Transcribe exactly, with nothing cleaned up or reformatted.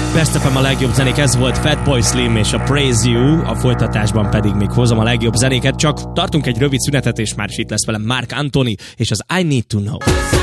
Best ef em a legjobb zenék, ez volt Fatboy Slim és a Praise You, a folytatásban pedig még hozom a legjobb zenéket, csak tartunk egy rövid szünetet, és már is itt lesz velem Marc Anthony és az I Need to Know.